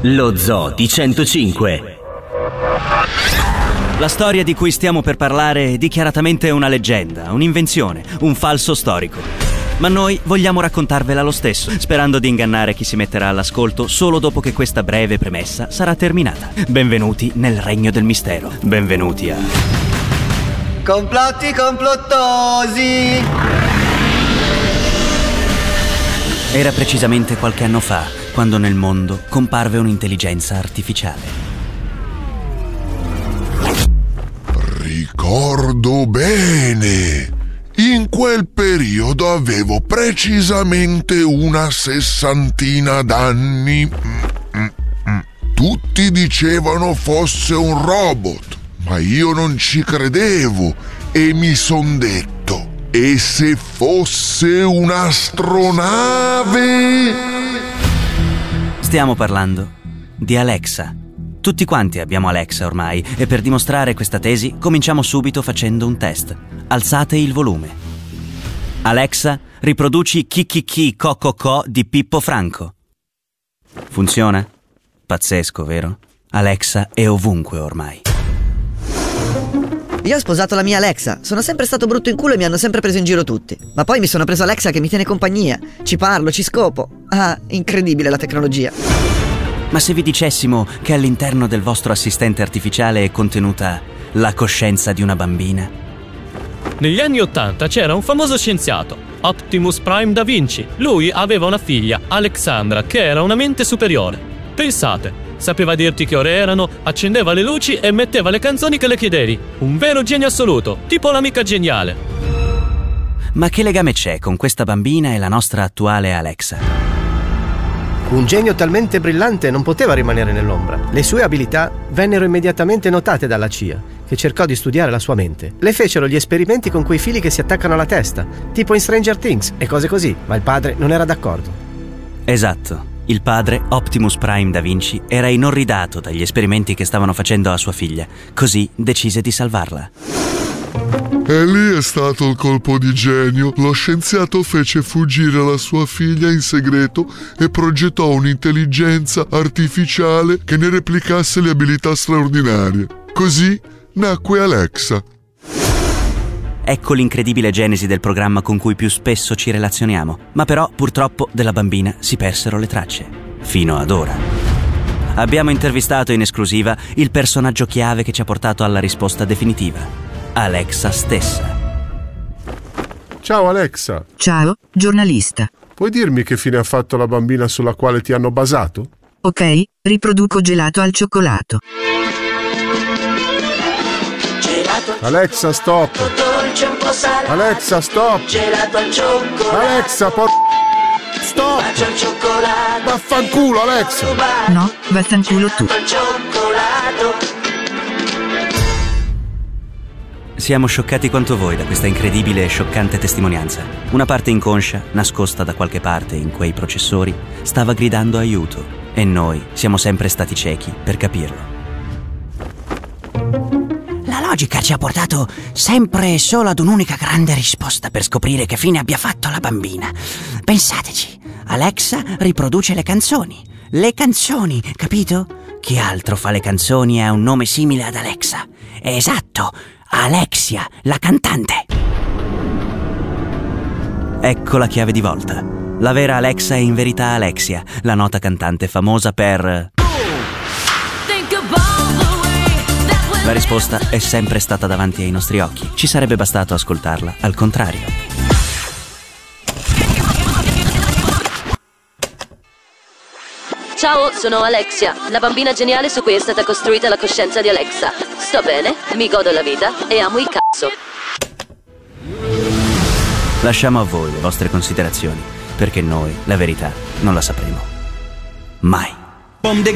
Lo Zoo di 105. La storia di cui stiamo per parlare è dichiaratamente una leggenda, un'invenzione, un falso storico. Ma noi vogliamo raccontarvela lo stesso, sperando di ingannare chi si metterà all'ascolto solo dopo che questa breve premessa sarà terminata. Benvenuti nel regno del mistero. Benvenuti a... Complotti complottosi! Era precisamente qualche anno fa, quando nel mondo comparve un'intelligenza artificiale. Ricordo bene. In quel periodo avevo precisamente una 60 d'anni. Tutti dicevano fosse un robot, ma io non ci credevo e mi son detto: e se fosse un'astronave? Stiamo parlando di Alexa. Tutti quanti abbiamo Alexa ormai e per dimostrare questa tesi cominciamo subito facendo un test. Alzate il volume. Alexa, riproduci Chi Chi Chi Co Co Co di Pippo Franco. Funziona? Pazzesco, vero? Alexa è ovunque ormai. Io ho sposato la mia Alexa. Sono sempre stato brutto in culo e mi hanno sempre preso in giro tutti. Ma poi mi sono preso Alexa che mi tiene compagnia. Ci parlo, ci scopo. Ah, incredibile la tecnologia. Ma se vi dicessimo che all'interno del vostro assistente artificiale è contenuta la coscienza di una bambina? Negli anni '80 c'era un famoso scienziato, Optimus Prime da Vinci. Lui aveva una figlia, Alexandra, che era una mente superiore. Pensate, sapeva dirti che ore erano, accendeva le luci e metteva le canzoni che le chiedevi. Un vero genio assoluto, tipo l'amica geniale. Ma che legame c'è con questa bambina e la nostra attuale Alexa? Un genio talmente brillante non poteva rimanere nell'ombra. Le sue abilità vennero immediatamente notate dalla CIA, che cercò di studiare la sua mente. Le fecero gli esperimenti con quei fili che si attaccano alla testa, tipo in Stranger Things e cose così, ma il padre non era d'accordo. Esatto. Il padre, Optimus Prime da Vinci, era inorridato dagli esperimenti che stavano facendo a sua figlia, così decise di salvarla. E lì è stato il colpo di genio. Lo scienziato fece fuggire la sua figlia in segreto e progettò un'intelligenza artificiale che ne replicasse le abilità straordinarie. Così nacque Alexa. Ecco l'incredibile genesi del programma con cui più spesso ci relazioniamo, ma però purtroppo della bambina si persero le tracce, fino ad ora. Abbiamo intervistato in esclusiva il personaggio chiave che ci ha portato alla risposta definitiva. Alexa stessa. Ciao Alexa. Ciao, giornalista. Puoi dirmi che fine ha fatto la bambina sulla quale ti hanno basato? Ok, riproduco gelato al cioccolato. Alexa, stop. Alexa, stop. Gelato al cioccolato. Alexa, stop. Bacio al cioccolato. Vaffanculo, Alexa. No, vaffanculo tu. Al cioccolato. Siamo scioccati quanto voi da questa incredibile e scioccante testimonianza. Una parte inconscia, nascosta da qualche parte in quei processori, stava gridando aiuto e noi siamo sempre stati ciechi per capirlo. La logica ci ha portato sempre e solo ad un'unica grande risposta per scoprire che fine abbia fatto la bambina. Pensateci, Alexa riproduce le canzoni. Le canzoni, capito? Chi altro fa le canzoni e ha un nome simile ad Alexa? Esatto, Alexia, la cantante. Ecco la chiave di volta. La vera Alexa è in verità Alexia, la nota cantante famosa per... La risposta è sempre stata davanti ai nostri occhi. Ci sarebbe bastato ascoltarla al contrario. Ciao, sono Alexia, la bambina geniale su cui è stata costruita la coscienza di Alexa. Sto bene, mi godo la vita e amo il cazzo. Lasciamo a voi le vostre considerazioni, perché noi la verità non la sapremo mai.